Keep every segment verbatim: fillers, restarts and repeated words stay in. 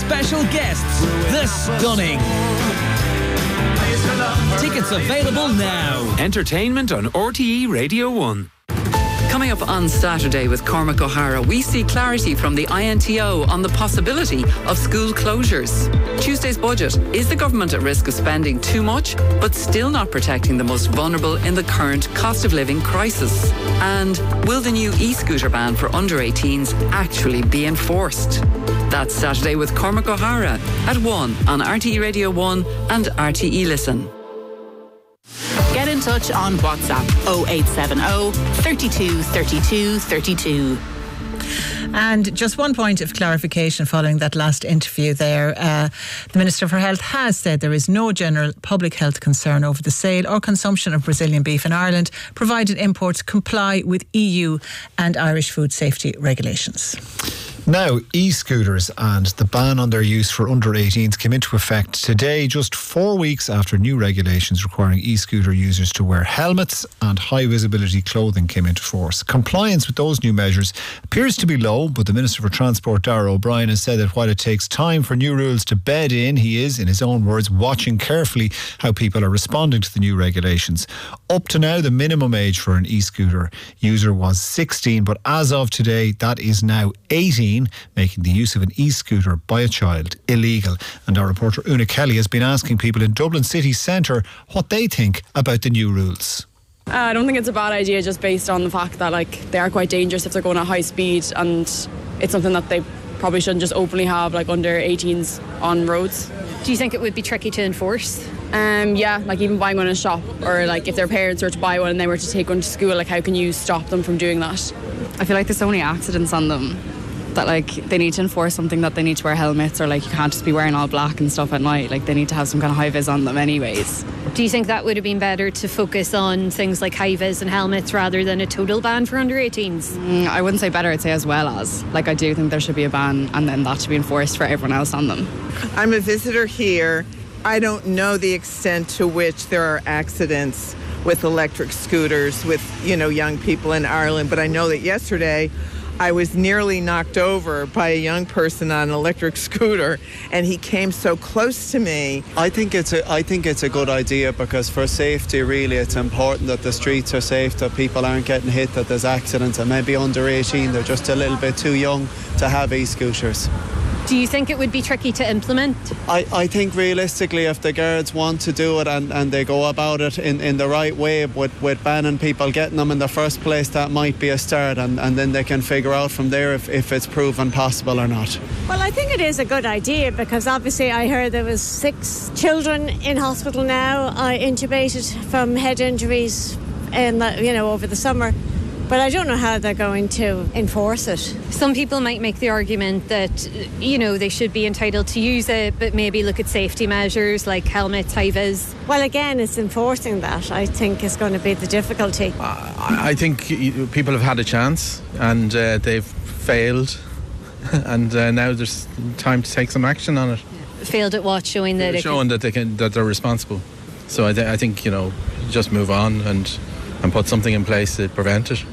special guests, The Stunning. Tickets available now. Entertainment on R T E Radio one. Coming up on Saturday with Cormac O'Hara, we see clarity from the I N T O on the possibility of school closures. Tuesday's budget. Is the government at risk of spending too much but still not protecting the most vulnerable in the current cost of living crisis? And will the new e-scooter ban for under eighteens actually be enforced? That's Saturday with Cormac O'Hara at one on R T E Radio one and R T E Listen. Get in touch on WhatsApp oh eight seven oh, thirty-two, thirty-two, thirty-two. And just one point of clarification following that last interview there. Uh, the Minister for Health has said there is no general public health concern over the sale or consumption of Brazilian beef in Ireland, provided imports comply with E U and Irish food safety regulations. Now, e-scooters and the ban on their use for under eighteens came into effect today, just four weeks after new regulations requiring e-scooter users to wear helmets and high-visibility clothing came into force. Compliance with those new measures appears to be low, but the Minister for Transport, Darragh O'Brien, has said that while it takes time for new rules to bed in, he is, in his own words, watching carefully how people are responding to the new regulations. Up to now, the minimum age for an e-scooter user was sixteen, but as of today, that is now eighteen. Making the use of an e-scooter by a child illegal. And our reporter Una Kelly has been asking people in Dublin city centre what they think about the new rules. Uh, I don't think it's a bad idea, just based on the fact that like they are quite dangerous if they're going at high speed, and it's something that they probably shouldn't just openly have like under eighteens on roads. Do you think it would be tricky to enforce? Um, yeah, like even buying one in a shop, or like if their parents were to buy one and they were to take one to school, like how can you stop them from doing that? I feel like there's so many accidents on them that like they need to enforce something that they need to wear helmets, or like you can't just be wearing all black and stuff at night. Like they need to have some kind of high vis on them anyways. Do you think that would have been better to focus on things like high vis and helmets rather than a total ban for under eighteens? Mm, I wouldn't say better, I'd say as well as. Like I do think there should be a ban, and then that should be enforced for everyone else on them. I'm a visitor here. I don't know the extent to which there are accidents with electric scooters with, you know, young people in Ireland, but I know that yesterday I was nearly knocked over by a young person on an electric scooter, and he came so close to me. I think it's a, I think it's a good idea, because for safety, really, it's important that the streets are safe, that people aren't getting hit, that there's accidents, and maybe under eighteen, they're just a little bit too young to have e-scooters. Do you think it would be tricky to implement? I, I think realistically, if the guards want to do it and, and they go about it in, in the right way with, with banning people getting them in the first place, that might be a start, and, and then they can figure out from there if, if it's proven possible or not. Well, I think it is a good idea, because obviously I heard there was six children in hospital now, uh, intubated from head injuries in the, you know, over the summer. But I don't know how they're going to enforce it. Some people might make the argument that, you know, they should be entitled to use it, but maybe look at safety measures like helmets, high-vis. Well, again, it's enforcing that, I think, is going to be the difficulty. Uh, I think people have had a chance, and uh, they've failed, and uh, now there's time to take some action on it. Failed at what? Showing that... Showing it that, they can, that they're responsible. So I, th- I think, you know, just move on and, and put something in place to prevent it.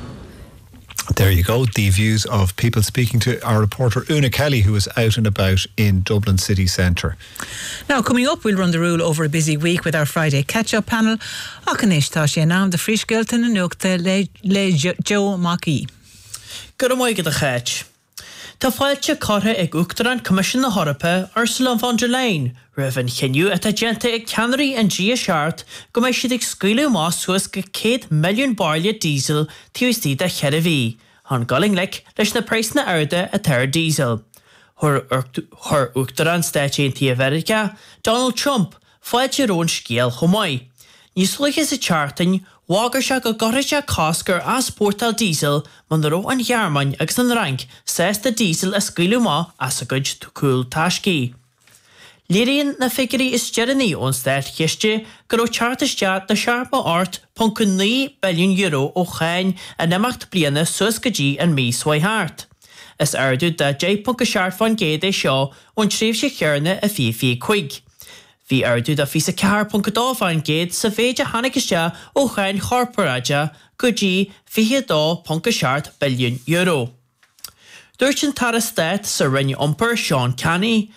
There you go, the views of people speaking to our reporter Una Kelly, who is out and about in Dublin city centre. Now, coming up, we'll run the rule over a busy week with our Friday catch-up panel. Achanish Tashi Nam, the Frischgelten and Nukte Le Joe Maki. Gurmoy get a catch. Tá fáilte cartha ag Uachtaráin Comisiún na Horpa Ursula von der Leyen raibh chenniú at agenta ag ceannairí an G seart go mbeidh siad ag scaoileadh más suas go céad milliún barla diesel tuaisdí de chead a bhí, an galing lec leis na préis na airde a tar diesel. Thur Uachtaráin Stáití America, Donald Trump fáilte rón scéal chomáid. Níos luchas a chartain Wagar se go gorise cáscar as portal diesel man ro an Jarman agus an rank says the diesel a scaoileadh má as a good to cool taiscí. Líríonn na figurí is Jeremy on Stát chiiste go raibh chartaiste de sharpa art punkun ní billion euro ó chain a nemacht bliana suas go dtí an mí swahart. Is ardú da J punca shart van géad é seo on tríomh sé chearna a fi fi chuig. Bhí ardú da fís a ceathair punca dá fan géad sa féide hanigiste ó chain chorparaide go dtí fiche dá punca shart billion euro. Dúirt an tar a Stát sa rinne iompar Sean Canny